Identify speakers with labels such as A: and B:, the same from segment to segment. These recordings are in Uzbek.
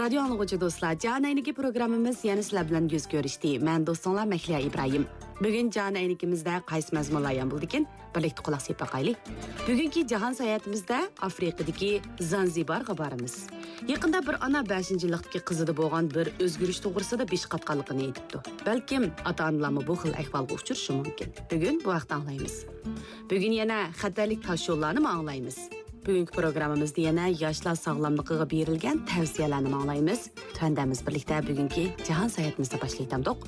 A: Radyo anlıqıcı dostlar, Can Ayniki programımız yana sizlar bilan yüz görüşdi. Men dostlar Mahliya İbrahim. Bugün Can Aynikimizde qaysi mazmunlar bo'ldikin, birlikte quloq sepib baqaylik. Bugungi jahon sayohatimizda Afrikadagi Zanzibarga boramiz. Yaqinda bir ana 5-yillikdagi qizida bo'lgan bir o'zgarish to'g'risida besh qatqanligini aytibdi. Balkim ota-onalarmi bu xil ahvolga uchrashi mumkin. Bugun bu haqda anglaymiz. Bugun yana xatarlik tosh yo'llarni anglaymiz. Bugungi programmamizda yana yoshlar sog'lomligiga berilgan tavsiyalarni anglaymiz. Tandamiz birlikda bugungi jahon sayohatimizda boshlaydik.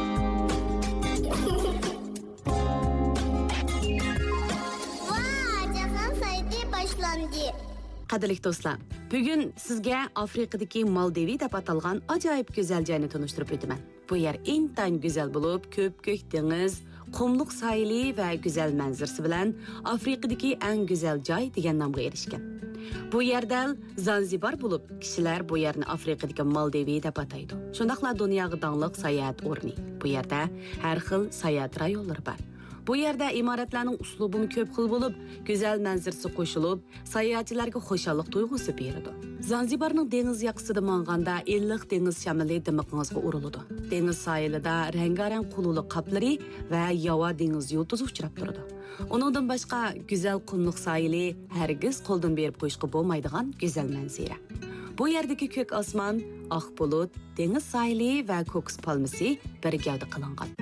A: Qadrli dostlar, bugün sizge Afrikadaki Maldivi deb atalgan ajoyib go'zal joyni tanıştırıp o'taman. Bu yer intan go'zal bo'lib, ko'p-ko'k dengiz, qumluq soyli va go'zal manzarasi bilan Afrikadagi eng go'zal joy degan nomga erishgan. Bu yerda Zanzibar bo'lib, kishilar bu yerni Afrikadagi Maldivi deb ataydi. Shundaqla dunyoga dangliq sayohat o'rni. Bu yerda har xil sayohat rayonlari bor. Bu yerda imoratlarning uslubini ko'p xil bo'lib, go'zal manzarasi qo'shilib, sayohatchilarga xo'shallik tuyg'usi beradi. Zanzibarning dengiz yoqasida manganda illiq dengiz shamoli dimiqingizga uriladi. Dengiz soyilida rangarang qululi qaplari va yova dengiz yulduzi uchrab turadi. Uningdan boshqa go'zal qumliq soyili hargiz qo'ldan berib qo'yishga bo'lmaydigan go'zal manzara. Bu yerdagi ko'k osmon, oq bulut, dengiz soyili va ko'ks palmasi bir gavda qilingan.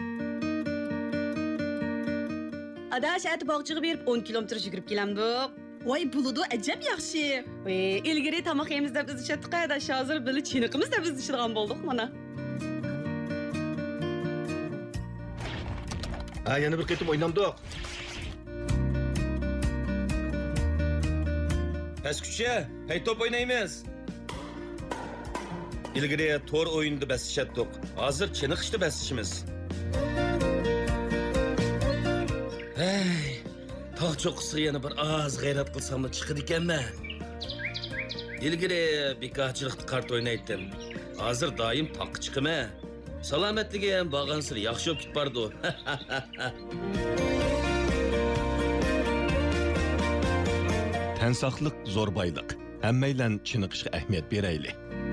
A: Adaş ət bağçığı verib 10 kilometr yugurib kelamdik.
B: Vay buludu acab yaxshi.
A: İlgiri tamaq yemizdə biz işətdik, adaş hazır bili çiniqimiz də biz işidigan bolduq mana.
C: Yana bir qitim oynamdik. Əsküçə, hey top oynaymiz. İlgiri tor oyundu bəs işətdik. Hazır çiniq işdi bəs işimiz. Hey, tağ çoxusu yana bir az gayret qılsam da çıxır ekenme. İlgiri bekaçılıqda kart oynaydım. Hazır daim taq çıkıma. Salametliğe bağansır yaxşı öpüp bardı.
D: Tənsaqlıq zorbaylıq. Həmməylə çiniqişə əhmiyyət berəyli.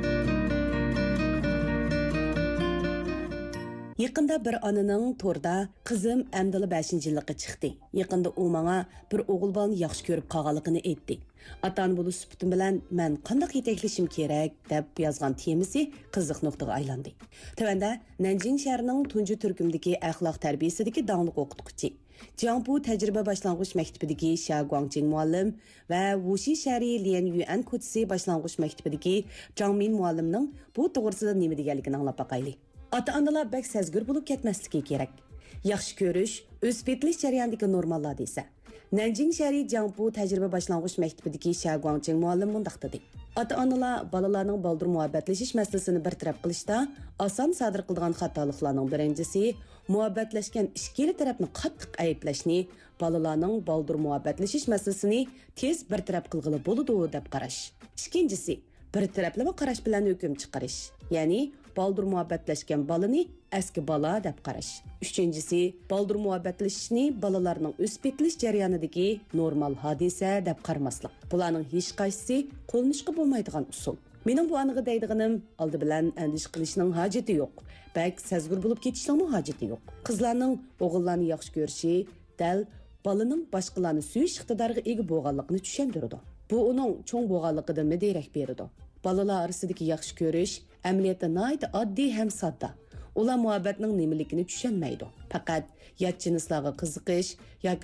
A: Yaqında bir onaning to'rda qizim amdili 5-yillikka chiqdi. Yaqında u menga bir o'g'il bolani yaxshi ko'rib qolganligini aytdi. Ota-ona bo'lish sifatim bilan men qanday yetaklashim kerak deb yozgan temasi qiziq nuqtaga aylandi. Tövanda Nanjing shahrining tunji turkumdagi axloq tarbiyasidagi danglik o'qituvchi Jiangpu tajriba boshlang'ich maktabidagi Xia Guangjing muallim va Wuxi shahri Lian Yuan ko'chasi boshlang'ich maktabidagi Zhang Min muallimning bu to'g'risida nima deganligini anglab boqaylik. Ota-onalar bak sezgir bo'lib ketmasligi kerak. Yaxshi ko'rish, o'sib yetilish jarayonidagi normalar desa. Nanjing shahri Jiangpu tajriba boshlang'ich maktabidagi Xia Guangjing muallim mundaq dedi. Ota-onalar bolalarning baldur muhabbatlashish masalasini bartaraf qilishda oson sodir qilgan xatoliklarning birinchisi muhabbatlashgan ikkala tarafni qattiq ayblashni, bolalarning baldur muhabbatlashish masalasini tez bartaraf qilg'ili bo'ladi deb qarash. Ikkinchisi bir taraflama qarash bilan hukm chiqarish, ya'ni baldur muhabbatlashgan balani eski bala deb qarash. Üçüncüsü, baldur muhabbatlashishni balalarning o'sib yetilish jarayonidagi normal hodisa deb qaramaslik. Bularning hech qaysisi qo'llanishga bo'lmaydigan usul. Mening bu aniq deydiganim, oldi bilan andish qilishning hojati yo'q. Bak sezgir bo'lib ketishning hojati yo'q. Qizlarning o'g'illarni yaxshi ko'rishi, dal balaning boshqalarni suyish iqtidoriga ega bo'lganligini tushuntiradi. Bu uning cho'ng bo'lganligidan darak beradi. Balalar orasidagi yaxshi ko'rish amaliyotda nihoyat oddiy ham sodda. Ular muhabbatning nimaligini tushunmaydi. Faqat yat jinslarga qiziqish yoki